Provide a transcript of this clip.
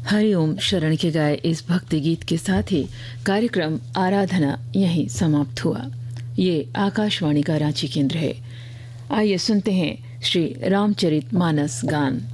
हरिओम शरण के गाए इस भक्ति गीत के साथ ही कार्यक्रम आराधना यहीं समाप्त हुआ। ये आकाशवाणी का रांची केंद्र है। आइए सुनते हैं श्री रामचरित मानस गान।